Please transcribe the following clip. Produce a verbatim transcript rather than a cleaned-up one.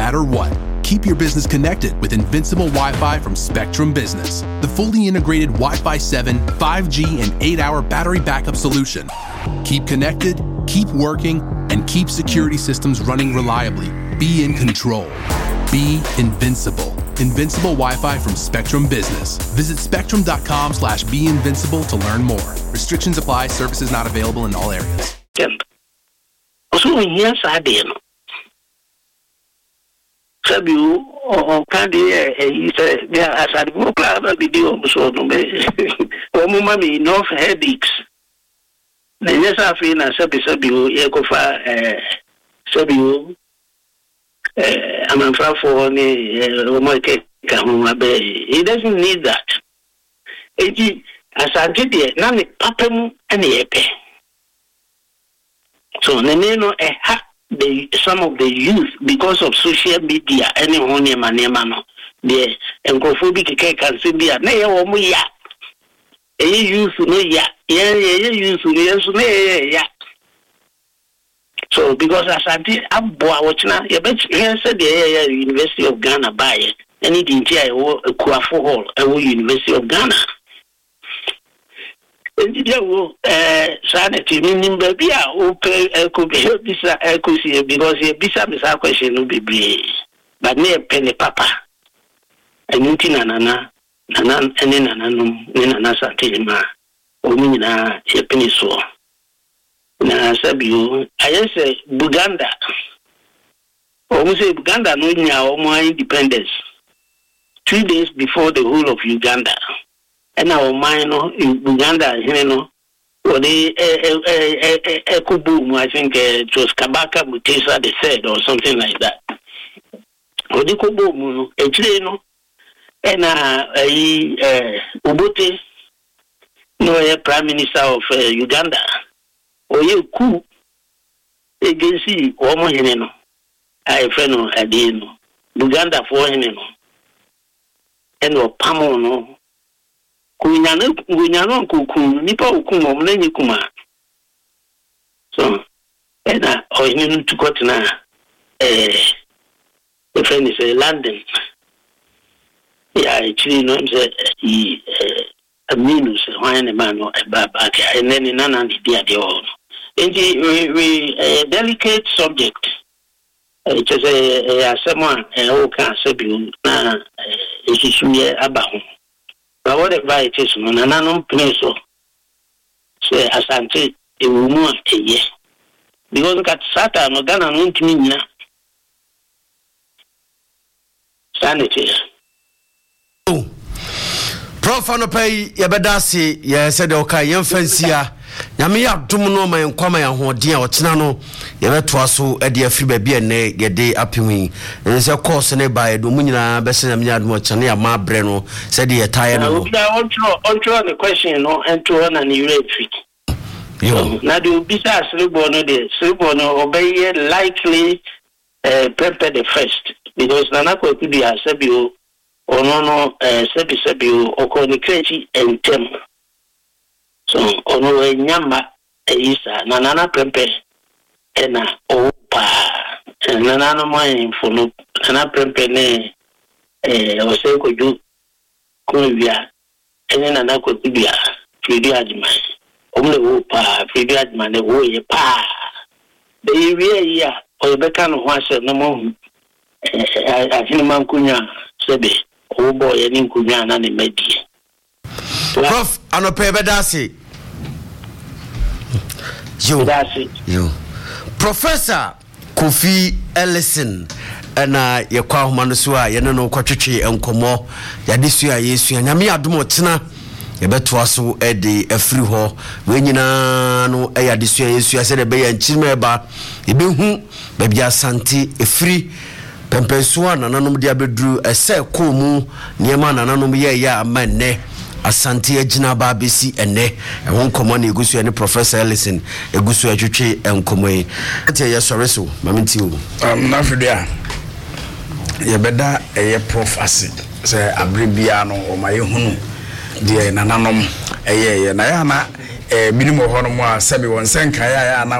matter what. Keep your business connected with Invincible Wi-Fi from Spectrum Business, the fully integrated Wi-Fi seven, five G, and eight hour battery backup solution. Keep connected, keep working, and keep security systems running reliably. Be in control. Be invincible. Invincible Wi-Fi from Spectrum Business. Visit spectrum.com slash be invincible to learn more. Restrictions apply. Services not available in all areas. Also, yes, I did. Sabu or Candy, he said, yeah, as I go cloud a video, so no me, or mummy, no headaches. Then yes, I feel a sabi sabu, Ecofa, Sabu. I'm in front for me. He doesn't need that. It as I did it, none of papum and epe. So, Neneno, the some of the youth, because of social media, anyone, Manemano, the encophobic cake and Sibia, nay, or me, ya. A youth, no, ya, ya, youth, ya. So, because as I did, I'm watching now, you bet you said the University of Ghana by anything here, a Kuafo Hall, a University of Ghana. And you uh, sanity, meaning baby, okay, I could be help this, I could see because a bisa is a question will be brave, but near penny papa. And you tin anana, nanan, and then ananum, Nana Satima, or Mina, a penny so. Na sabiu ayese Buganda almost say Buganda no nya omo independence two days before the whole of Uganda and our mine no in Buganda here no or the Ekubu I think it was Kabaka Mutesa the third or something like that or the Kubu no actually no and uh Obote no prime minister of uh, Uganda or you coup against you, Omo Hineno. I friend no Adino, Buganda for Hineno, and or Pamono. Kunyano, Kunyano, Kuku, Nipa Ukuma, Mlenikuma. So, and I, or you to go to now, eh, the friend is a London. Yeah, actually, no, he, a minus, wine a man or a back, and then in another idea, the old. It's a delicate subject. It is a someone who can say, "Na, it is me about." But whatever it is, no, no, no, place so. Say, asante, a woman, a yes. Because got Satan, no, Ghana, no, to me now. Sanity. Oh, Profano pay, Yabadasi, yes, said, okay, young fancy. Yami ya dumu no ma nkwama ya hoden a otena no ye beto so e de afri ba bia ne ye de apimi nse course ne ba e do munyina be se na mnya adum chane ya ma bre no se de ye taye no we are on on the question no and to on an irate yo na do bisa sribo no de sribo no obey likely uh, prepare the first because nana ko ku dia sabio ono no uh, sabi sabio okonikrechi entem. So, ono we nyama isa na nana prempe ena opa na nana mo info nana prempe ne eh o se ko ju ko bia ene nana ko bia fidi ajima omle opa fidi ajima ne wo ye pa be wie ya o be kan ho ase no mo eh afini man kunya sebe o bo ye ni kunya na ne medi. Prof, anope bedasi. Yo, yo. Professor Kofi Ellison na ye kwa homa no so a ye no kwatwetwe enkomo ya desu a yesu nyame adomo tena ye beto aso e de afri ho we nyina no e ya desu a yesu ase de be ya nchirima eba e be hu ba bia santi efri pempenso a nananom de abedru ese ko mu niema nananom ye ya amane Asante Agina Babisi ene e won komo na egusu ene Professor Ellison egusu atwetwe enkomo yi ate ye sore so mamenti o um na fidea ye beda eye prof ase se abribia no o maye hunu de nananom eye ye na ya na e minimo ho no mo a sebi won senka ya ya na